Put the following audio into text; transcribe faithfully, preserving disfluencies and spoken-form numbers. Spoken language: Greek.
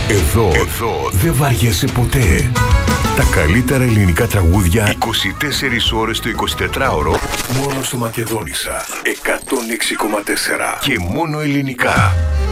Εδώ, εδώ δεν βαριέσαι ποτέ. Τα καλύτερα ελληνικά τραγούδια είκοσι τέσσερις ώρες το εικοσιτετράωρο μόνο στο Μακεδόνισσα εκατόν έξι κόμμα τέσσερα και μόνο ελληνικά.